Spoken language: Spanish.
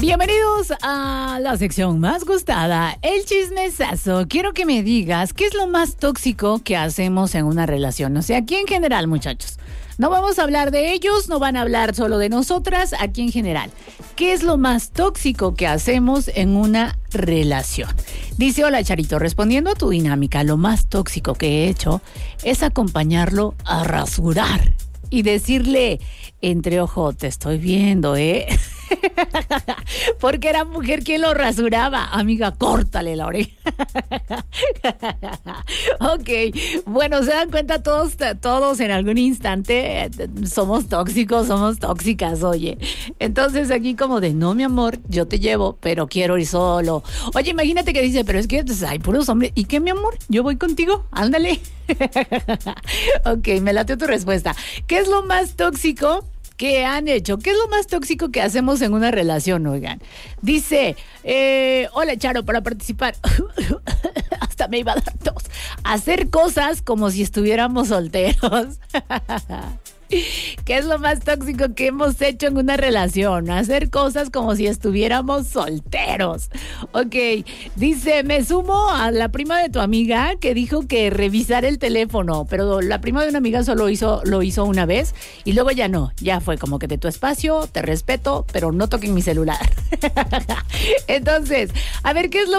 Bienvenidos a la sección más gustada, el chismesazo. Quiero que me digas qué es lo más tóxico que hacemos en una relación. O sea, aquí en general, muchachos. No vamos a hablar de ellos, no van a hablar solo de nosotras, aquí en general. ¿Qué es lo más tóxico que hacemos en una relación? Dice, hola Charito, respondiendo a tu dinámica, lo más tóxico que he hecho es acompañarlo a rasurar y decirle, entre ojo, te estoy viendo, porque era mujer quien lo rasuraba. Amiga, córtale la oreja. Ok, bueno, se dan cuenta todos en algún instante somos tóxicos, somos tóxicas, oye. Entonces aquí como de, no mi amor, yo te llevo, pero quiero ir solo. Oye, imagínate que dice, pero es que hay puros hombres. ¿Y qué, mi amor? Yo voy contigo, ándale. Ok, me late tu respuesta. ¿Qué es lo más tóxico que han hecho? ¿Qué es lo más tóxico que hacemos en una relación, oigan? Dice, hola Charo, para participar. Hasta me iba a dar tos. Hacer cosas como si estuviéramos solteros. ¿Qué es lo más tóxico que hemos hecho en una relación? Hacer cosas como si estuviéramos solteros. Ok, dice, me sumo a la prima de tu amiga que dijo que revisar el teléfono, pero la prima de una amiga solo lo hizo una vez y luego ya no, ya fue como que de tu espacio, te respeto, pero no toquen mi celular. Entonces, a ver, ¿qué es lo